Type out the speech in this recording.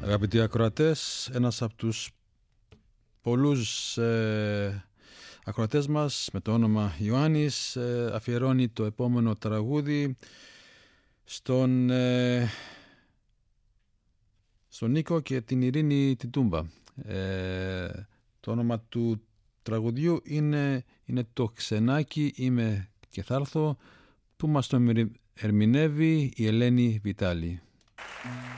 Αγαπητοί ακροατές, ένας από τους πολλούς ακροατές μας με το όνομα Ιωάννης αφιερώνει το επόμενο τραγούδι στον Νίκο και την Ειρήνη την Τούμπα. Το όνομα του τραγουδιού είναι το «Ξενάκι είμαι και θα έρθω», που μας το ερμηνεύει η Ελένη Βιτάλη.